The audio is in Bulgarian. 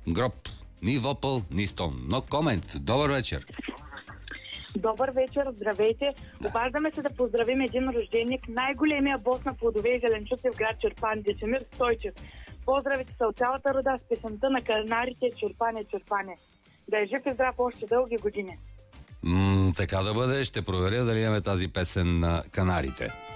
гроб. Ни вопъл, ни стон. Но комент. Добър вечер. Добър вечер, здравейте. Обаждаме се да поздравим един рожденик, най-големия бос на плодове и зеленчуци в град Чирпан, Десимир Стойчев. Поздравите са от цялата рода с песента на канарите Чирпане, Чирпане. Да е жив и здрав още дълги години. Така да бъде. Ще проверя дали имаме тази песен на канарите.